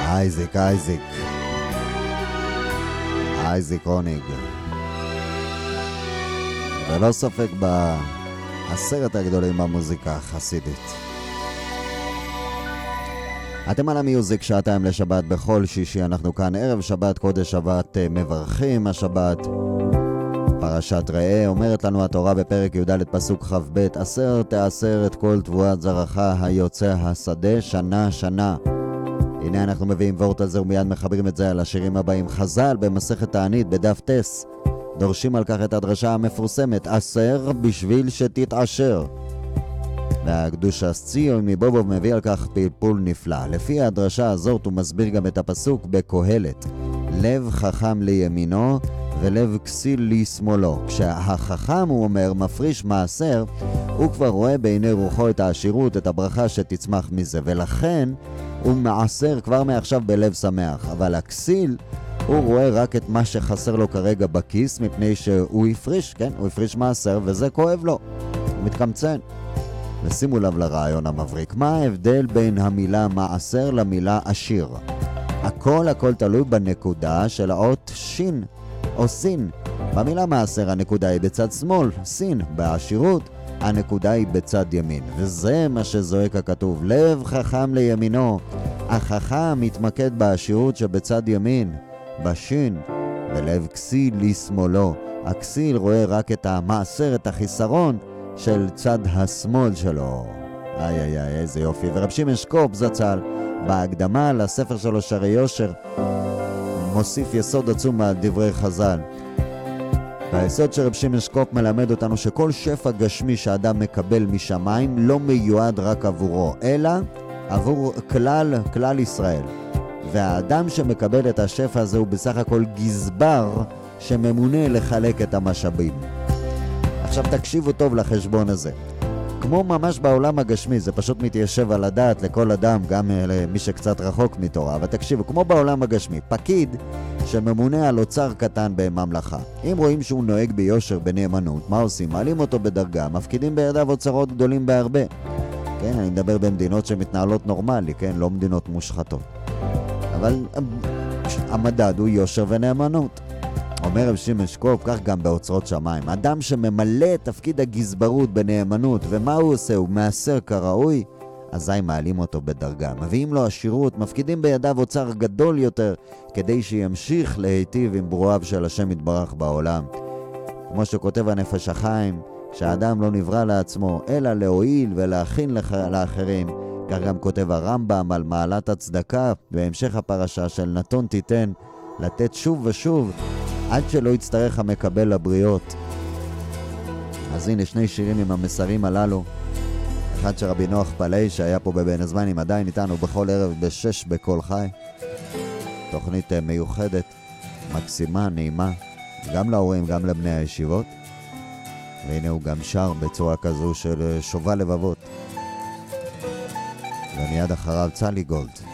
אייזיק רוניג, ולא ספק בעשרת הגדולים במוזיקה החסידית. אתם על המיוזיק, שעתיים לשבת בכל שישי. אנחנו כאן ערב שבת, קודש שבת, מברכים השבת. פרשת ראה אומרת לנו התורה בפרק י"ד פסוק כ"ב: עשר תעשר את כל תבואת זרעך היוצא השדה שנה שנה. הנה אנחנו מביאים וורט על זה ומיד מחברים את זה על השירים הבאים. חז"ל במסכת תענית בדף טס דורשים על כך את הדרשה המפורסמת: עשר בשביל שתתעשר. והקדוש ציון מבובוב מביא על כך פלפול נפלא. לפי הדרשה הזאת הוא מסביר גם את הפסוק בקהלת: לב חכם לימינו ולב כסיל לשמאלו. כשהחכם, הוא אומר, מפריש מעשר, הוא כבר רואה בעיני רוחו את העשירות, את הברכה שתצמח מזה, ולכן הוא מעשר כבר מעכשיו בלב שמח. אבל הכסיל, הוא רואה רק את מה שחסר לו כרגע בכיס, מפני שהוא הפריש, כן? הוא הפריש מעשר וזה כואב לו, הוא מתקמצן. ושימו לב לרעיון המבריק. מה ההבדל בין המילה מעשר למילה עשיר? הכל תלוי בנקודה של האות שין או סין. במילה מעשר הנקודה היא בצד שמאל, סין. בעשירות הנקודה היא בצד ימין, וזה מה שזועק הכתוב: לב חכם לימינו. החכם מתמקד בעשירות שבצד ימין, בשין, ולב כסיל לשמאלו. הכסיל רואה רק את המעשר, את החיסרון של צד השמאל שלו. איזה יופי. ורב שמעון שקופ זצ"ל בהקדמה לספר שלו שערי יושר מוסיף יסוד עצום על דברי חז"ל. והיסוד של רב שמעון שקופ מלמד אותנו שכל שפע גשמי שאדם מקבל משמיים לא מיועד רק עבורו, אלא עבור כלל ישראל. והאדם שמקבל את השפע הזה הוא בסך הכל גזבר שממונה לחלק את המשאבים. עכשיו תקשיבו טוב לחשבון הזה. כמו ממש בעולם הגשמי, זה פשוט מתיישב על הדעת לכל אדם, גם למי שקצת רחוק מתורה. אבל תקשיבו, כמו בעולם הגשמי, פקיד שממונה על אוצר קטן בממלכה, אם רואים שהוא נוהג ביושר, בנאמנות, מה עושים? מעלים אותו בדרגה, מפקידים בידיו אוצרות גדולים בהרבה. כן, אני מדבר במדינות שמתנהלות נורמלי, כן, לא מדינות מושחתות. אבל המדד הוא יושר ונאמנות. אומר רב שמעון שקופ, כך גם באוצרות שמיים. אדם שממלא את תפקיד הגזברות בנאמנות, ומה הוא עושה? הוא מעשר כראוי, אזי מעלים אותו בדרגה. מביאים לו עשירות, מפקידים בידיו אוצר גדול יותר, כדי שימשיך להיטיב עם ברואיו של השם יתברך בעולם. כמו שכותב הנפש החיים, שהאדם לא נברא לעצמו, אלא להועיל ולהכין לאחרים. כך גם כותב הרמב"ם על מעלת הצדקה, בהמשך הפרשה של נתון תיתן, לתת שוב ושוב, עד שלא יצטרך המקבל לבריות. אז הנה שני שירים עם המסרים הללו. אחד של רבי נוח פלאי שהיה פה בבין הזמנים, עדיין איתנו בכל ערב ב6 בכל חי. תוכנית מיוחדת, מקסימה, נעימה, גם להורים, גם לבני הישיבות. והנה הוא גם שר בצורה כזו של שובה לבבות. ומיד אחריו צלי גולד.